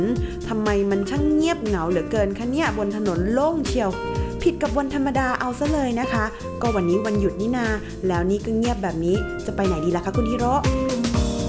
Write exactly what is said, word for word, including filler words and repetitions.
ทำไมมันช่างเงียบเหงาเหลือเกินคะเนี่ยบนถนนโล่งเชียวผิดกับวันธรรมดาเอาซะเลยนะคะก็วันนี้วันหยุดนี่นาแล้วนี่ก็เงียบแบบนี้จะไปไหนดีล่ะคะคุณฮิโร่